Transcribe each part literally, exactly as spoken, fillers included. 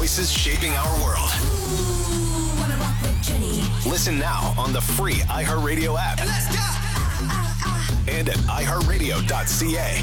voices shaping our world. Listen now on the free iHeartRadio app. Let's go! And at i heart radio dot c a.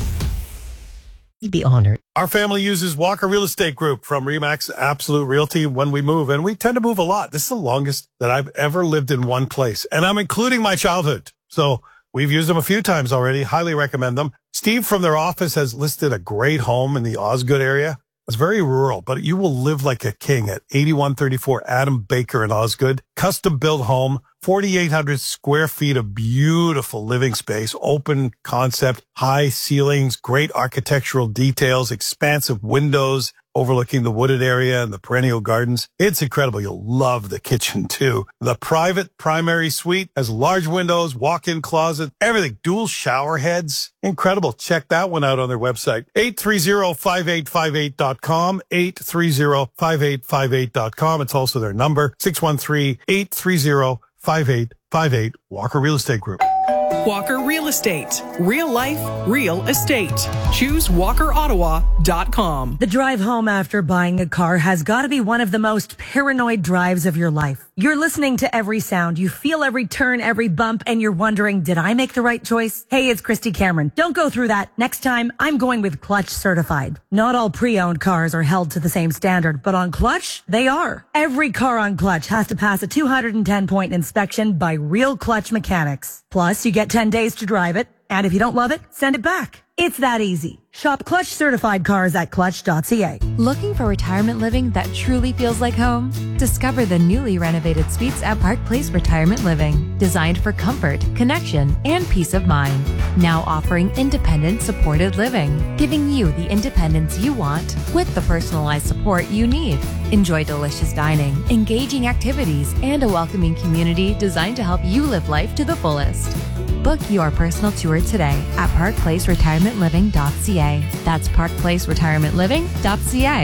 You'd be honored. Our family uses Walker Real Estate Group from Remax Absolute Realty when we move, and we tend to move a lot. This is the longest that I've ever lived in one place, and I'm including my childhood. So we've used them a few times already. Highly recommend them. Steve from their office has listed a great home in the Osgood area. It's very rural, but you will live like a king at eighty-one thirty-four Adam Baker in Osgood. Custom built home, forty-eight hundred square feet of beautiful living space, open concept, high ceilings, great architectural details, expansive windows overlooking the wooded area and the perennial gardens. It's incredible. You'll love the kitchen too. The private primary suite has large windows, walk-in closet, everything, dual shower heads. Incredible. Check that one out on their website. eight three zero, five eight five eight dot com, eight three zero, five eight five eight dot com. It's also their number, six one three, eight three zero, five eight five eight, Walker Real Estate Group. Walker Real Estate. Real life, real estate. Choose walker ottawa dot com. The drive home after buying a car has got to be one of the most paranoid drives of your life. You're listening to every sound. You feel every turn, every bump, and you're wondering, did I make the right choice? Hey, it's Christy Cameron. Don't go through that. Next time, I'm going with Clutch Certified. Not all pre-owned cars are held to the same standard, but on Clutch, they are. Every car on Clutch has to pass a two hundred ten point inspection by real Clutch mechanics. Plus, you get ten days to drive it, and if you don't love it, send it back. It's that easy. Shop Clutch certified cars at clutch dot c a. Looking for retirement living that truly feels like home? Discover the newly renovated suites at Park Place Retirement Living, designed for comfort, connection, and peace of mind. Now offering independent supported living, giving you the independence you want with the personalized support you need. Enjoy delicious dining, engaging activities, and a welcoming community designed to help you live life to the fullest. Book your personal tour today at park place retirement living dot c a. That's park place retirement living dot c a.